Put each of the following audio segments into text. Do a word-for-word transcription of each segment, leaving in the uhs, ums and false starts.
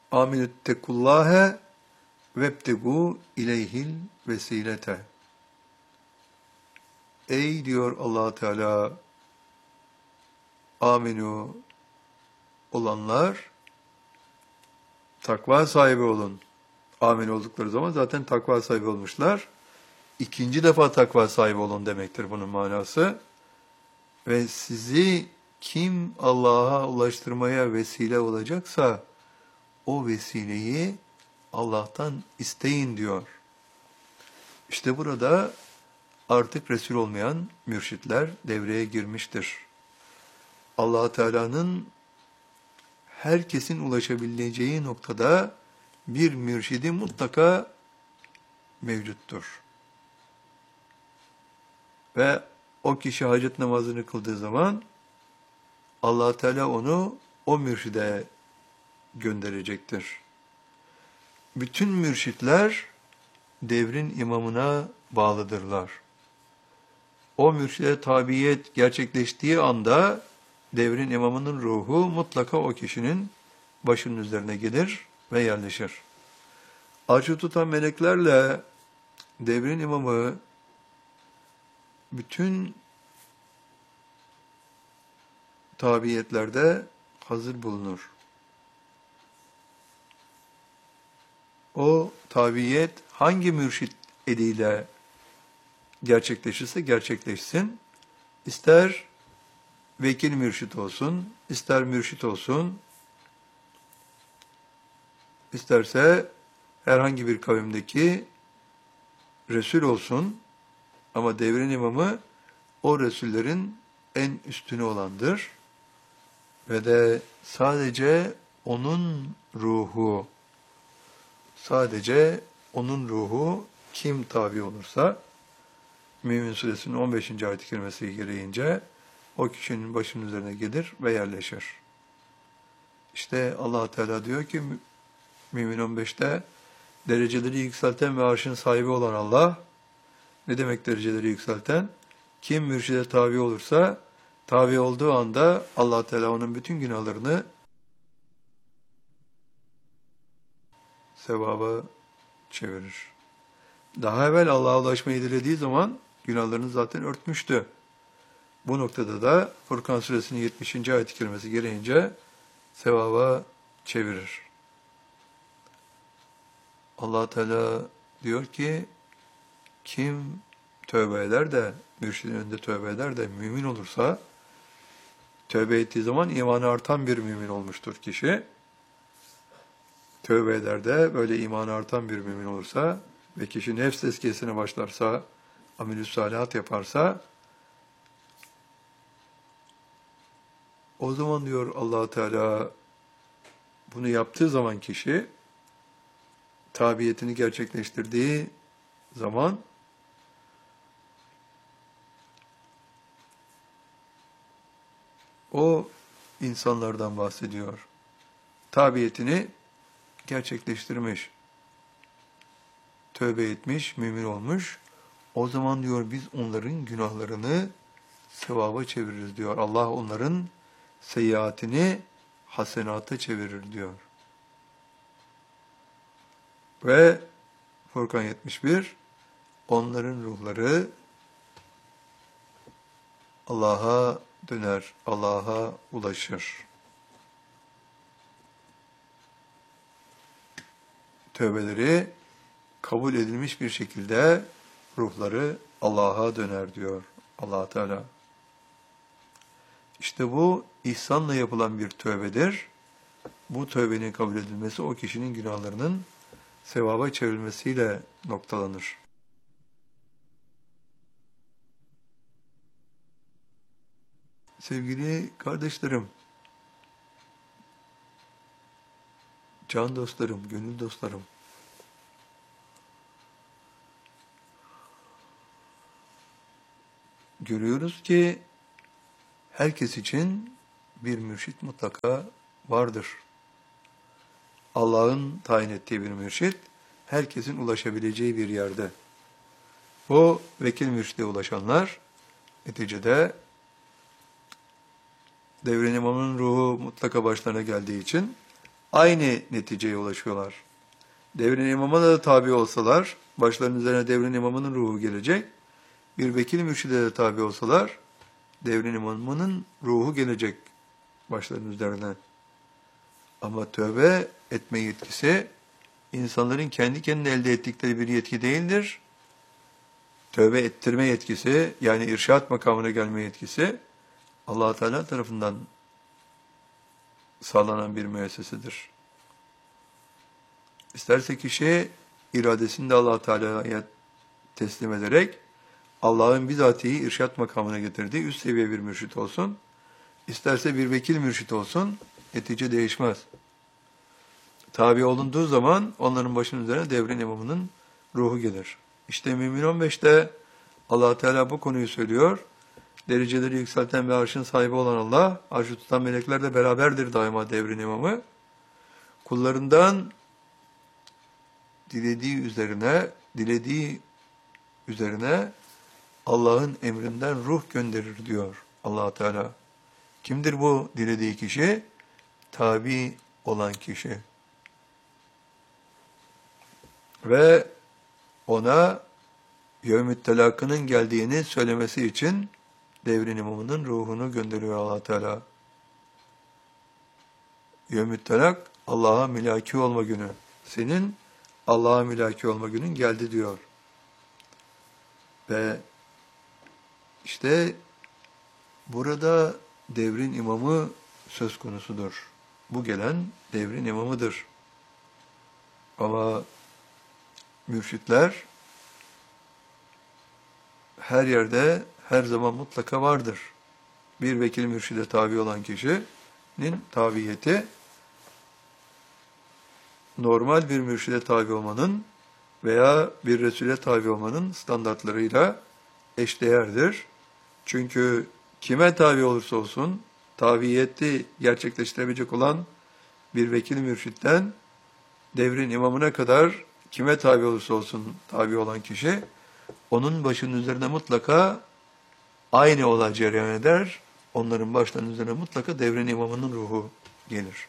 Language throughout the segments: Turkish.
Amenüttekullâhe vebtegû ileyhil vesilete. Ey diyor Allah Teala, aminu olanlar, takva sahibi olun. Amin oldukları zaman zaten takva sahibi olmuşlar. İkinci defa takva sahibi olun demektir bunun manası. Ve sizi kim Allah'a ulaştırmaya vesile olacaksa, o vesileyi Allah'tan isteyin diyor. İşte burada artık Resul olmayan mürşitler devreye girmiştir. Allah Teala'nın herkesin ulaşabileceği noktada bir mürşidi mutlaka mevcuttur. Ve o kişi hacet namazını kıldığı zaman Allah Teala onu o mürşide gönderecektir. Bütün mürşitler devrin imamına bağlıdırlar. O mürşide tabiyet gerçekleştiği anda devrin imamının ruhu mutlaka o kişinin başının üzerine gelir ve yerleşir. Arşı tutan meleklerle devrin imamı bütün tabiyetlerde hazır bulunur. O tabiyet hangi mürşit eliyle gerçekleşirse gerçekleşsin, ister vekil mürşit olsun, ister mürşit olsun, isterse herhangi bir kavimdeki Resul olsun, ama devrin imamı o Resullerin en üstünü olandır ve de sadece onun ruhu, sadece onun ruhu kim tabi olursa, Mümin Suresinin on beşinci ayet-i kerimesi gereğince o kişinin başının üzerine gelir ve yerleşir. İşte Allah Teala diyor ki Mümin on beşte dereceleri yükselten ve arşın sahibi olan Allah, ne demek dereceleri yükselten? Kim mürşide tabi olursa, tabi olduğu anda Allah Teala onun bütün günahlarını sevaba çevirir. Daha evvel Allah'a ulaşmayı dilediği zaman günahlarını zaten örtmüştü. Bu noktada da Furkan Suresinin yetmişinci ayet-i kerimesi gereğince sevaba çevirir. Allah Teala diyor ki, kim tövbe eder de, mürşidin önünde tövbe eder de mümin olursa, tövbe ettiği zaman imanı artan bir mümin olmuştur kişi. Tövbe eder de böyle imanı artan bir mümin olursa ve kişi nefs tezkiyesine başlarsa, amel-i salihat yaparsa, o zaman diyor Allah Teala, bunu yaptığı zaman kişi, tabiyetini gerçekleştirdiği zaman, o insanlardan bahsediyor. Tabiyetini gerçekleştirmiş, tövbe etmiş, mümin olmuş. O zaman diyor biz onların günahlarını sevaba çeviririz diyor. Allah onların seyyiatini hasenata çevirir diyor. Ve Furkan yetmiş bir, onların ruhları Allah'a döner, Allah'a ulaşır. Tövbeleri kabul edilmiş bir şekilde ruhları Allah'a döner diyor Allah Teala. İşte bu ihsanla yapılan bir tövbedir. Bu tövbenin kabul edilmesi o kişinin günahlarının sevaba çevrilmesiyle noktalanır. Sevgili kardeşlerim, can dostlarım, gönül dostlarım, görüyoruz ki herkes için bir mürşit mutlaka vardır. Allah'ın tayin ettiği bir mürşit, herkesin ulaşabileceği bir yerde. O vekil mürşide ulaşanlar, neticede devrin imamının ruhu mutlaka başlarına geldiği için, aynı neticeye ulaşıyorlar. Devrin imamına da tabi olsalar, başlarının üzerine devrin imamının ruhu gelecek. Bir vekil mürşide de tabi olsalar, devrin imamının ruhu gelecek başlarının üzerine. Ama tövbe etme yetkisi, insanların kendi kendine elde ettikleri bir yetki değildir. Tövbe ettirme yetkisi, yani irşat makamına gelme yetkisi, Allah Teala tarafından sağlanan bir müessesedir. İsterse kişi iradesini de Allah Teala'ya teslim ederek Allah'ın bizatihi irşat makamına getirdiği üst seviye bir mürşit olsun. İsterse bir vekil mürşit olsun, netice değişmez. Tabi olunduğu zaman onların başının üzerine devrin imamının ruhu gelir. İşte Mümin on beşte Allah Teala bu konuyu söylüyor. Dereceleri yükselten ve arşın sahibi olan Allah, arşı tutan meleklerle beraberdir daima devrin imamı. Kullarından dilediği üzerine, dilediği üzerine Allah'ın emrinden ruh gönderir diyor Allah Teala. Kimdir bu dilediği kişi? Tabi olan kişi. Ve ona yevm-i telakının geldiğini söylemesi için devrin imamının ruhunu gönderiyor Allah Teala. Yevm-i telak, Allah'a mülaki olma günü. Senin Allah'a mülaki olma günün geldi diyor. Ve işte burada devrin imamı söz konusudur. Bu gelen devrin imamıdır. Ama mürşitler her yerde, her zaman mutlaka vardır. Bir vekil mürşide tabi olan kişinin tabiyeti, normal bir mürşide tabi olmanın veya bir Resul'e tabi olmanın standartlarıyla eşdeğerdir. Çünkü kime tabi olursa olsun, tabiyeti gerçekleştirebilecek olan bir vekil mürşitten devrin imamına kadar kime tabi olursa olsun tabi olan kişi, onun başının üzerine mutlaka aynı olay cereyan eder. Onların başlarının üzerine mutlaka devrin imamının ruhu gelir.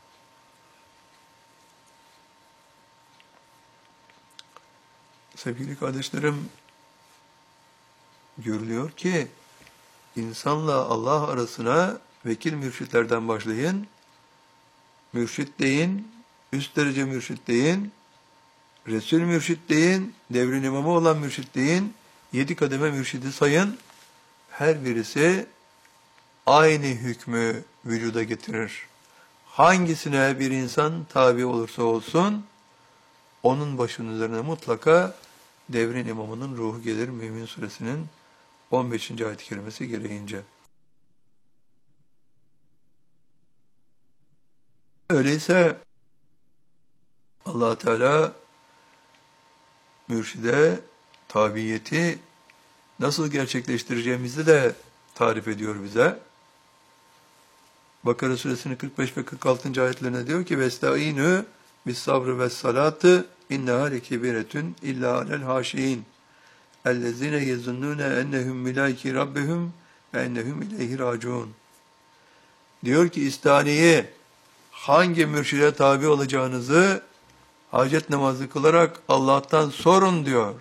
Sevgili kardeşlerim, görülüyor ki insanla Allah arasına vekil mürşitlerden başlayın, mürşit deyin, üst derece mürşit deyin, Resul mürşit deyin, devrin imamı olan mürşit deyin, yedi kademe mürşidi sayın, her birisi aynı hükmü vücuda getirir. Hangisine bir insan tabi olursa olsun, onun başının üzerine mutlaka devrin imamının ruhu gelir. Mümin Suresinin on beşinci ayet-i kerimesi gereğince. Öyleyse Allah Teala mürşide tabiyeti nasıl gerçekleştireceğimizi de tarif ediyor bize. Bakara Suresinin kırk beş ve kırk altıncı ayetlerine diyor ki vestaînû bis-sabrı ve's-salâtı innehâ lekebiretun illâ alel hâşiîn ellezîne yezunnûne ennehum milâiki rabbihum ve ennehum ileyhi râciûn. Diyor ki istaniye hangi mürşide tabi olacağınızı hacet namazı kılarak Allah'tan sorun diyor.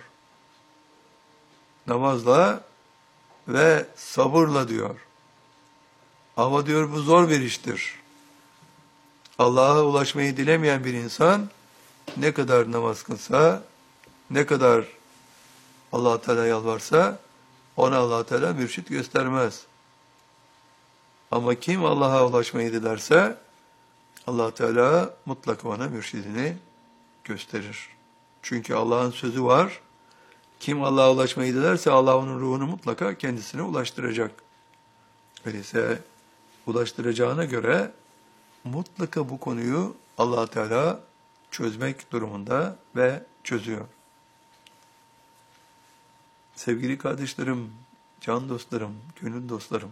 Namazla ve sabırla diyor. Ama diyor bu zor bir iştir. Allah'a ulaşmayı dilemeyen bir insan ne kadar namaz kılsa, ne kadar Allah Teala yalvarsa ona Allah Teala mürşit göstermez. Ama kim Allah'a ulaşmayı dilerse Allah Teala mutlaka ona mürşidini gösterir. Çünkü Allah'ın sözü var. Kim Allah'a ulaşmayı dilerse Allah onun ruhunu mutlaka kendisine ulaştıracak. Öyleyse ulaştıracağına göre mutlaka bu konuyu Allah Teala çözmek durumunda ve çözüyor. Sevgili kardeşlerim, can dostlarım, gönül dostlarım,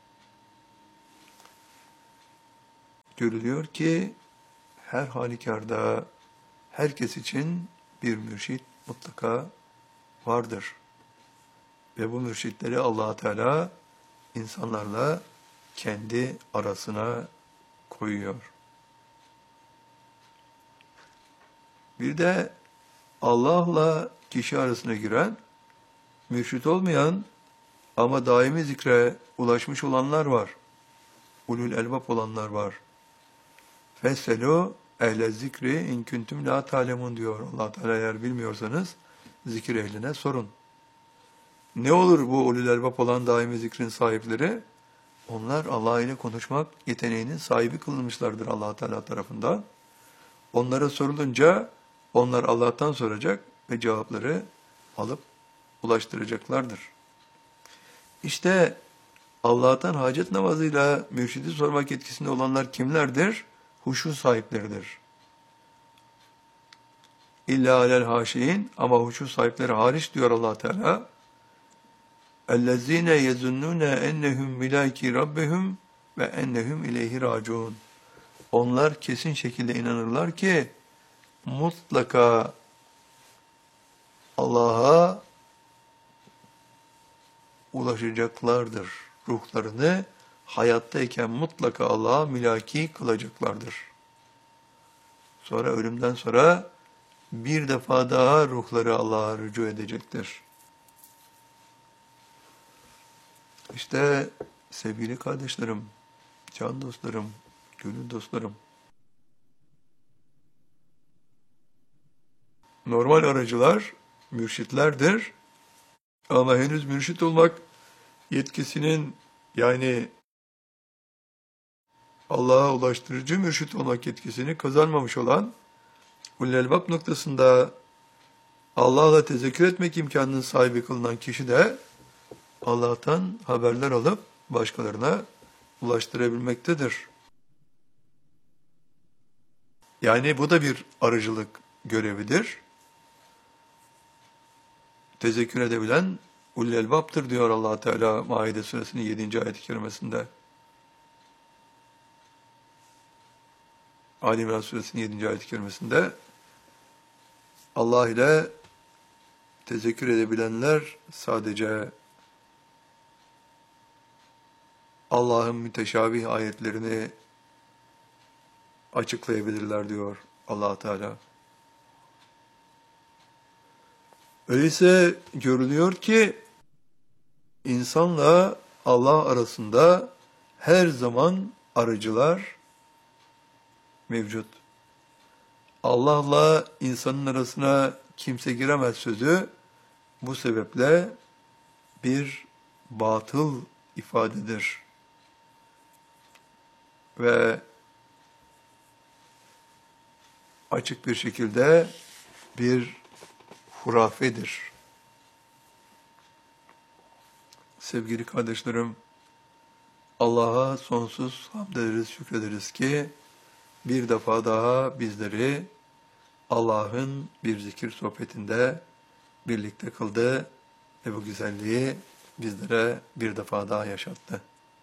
görülüyor ki her halükarda herkes için bir mürşit mutlaka vardır. Ve bu mürşitleri Allah Teala insanlarla kendi arasına koyuyor. Bir de Allah'la kişi arasına giren, mürşit olmayan ama daimi zikre ulaşmış olanlar var. Ulul elbap olanlar var. Feselu ehle zikri in kuntum la ta'lemun diyor Allah Teala, eğer bilmiyorsanız zikir ehline sorun. Ne olur bu ulul elbap olan daimi zikrin sahipleri? Onlar Allah ile konuşmak yeteneğinin sahibi kılınmışlardır Allah Teala tarafından. Onlara sorulunca onlar Allah'tan soracak ve cevapları alıp ulaştıracaklardır. İşte Allah'tan hacet namazıyla mürşidi sormak yetkisinde olanlar kimlerdir? Huşu sahipleridir. İlla alel haşiin, ama huşu sahipleri hariç diyor Allah Teala. اَلَّذ۪ينَ يَزُنُّونَ اَنَّهُمْ مِلَاكِ رَبِّهُمْ ve ennehum ileyhi raciun. Onlar kesin şekilde inanırlar ki mutlaka Allah'a ulaşacaklardır. Ruhlarını hayattayken mutlaka Allah'a mülaki kılacaklardır. Sonra ölümden sonra bir defa daha ruhları Allah'a rücu edecektir. İşte sevgili kardeşlerim, can dostlarım, gönül dostlarım, normal aracılar mürşitlerdir. Ama henüz mürşit olmak yetkisinin, yani Allah'a ulaştırıcı mürşit olmak yetkisini kazanmamış olan, ulul elbap noktasında Allah'la tezekkür etmek imkanının sahibi kılınan kişi de Allah'tan haberler alıp başkalarına ulaştırabilmektedir. Yani bu da bir arıcılık görevidir. Tezekkür edebilen ulul elbaptır diyor Allah Teala Maide suresinin yedinci ayet-i kerimesinde. Ali İmran suresinin yedinci ayet-i kerimesinde Allah ile tezekkür edebilenler sadece Allah'ın müteşabih ayetlerini açıklayabilirler diyor Allah Teala. Öyleyse görülüyor ki insanla Allah arasında her zaman aracılar mevcut. Allah'la insanın arasına kimse giremez sözü bu sebeple bir batıl ifadedir. Ve açık bir şekilde bir hurafedir. Sevgili kardeşlerim, Allah'a sonsuz hamd ederiz, şükrederiz ki bir defa daha bizleri Allah'ın bir zikir sohbetinde birlikte kıldı ve bu güzelliği bizlere bir defa daha yaşattı.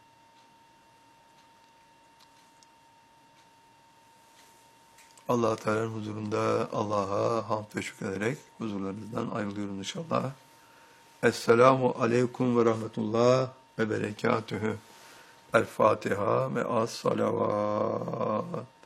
Allah Teala'nın huzurunda Allah'a hamd ve şükrederek huzurlarınızdan ayrılıyoruz inşallah. Esselamu aleyküm ve rahmetullah ve berekatühü. El Fatiha ve as-salavat.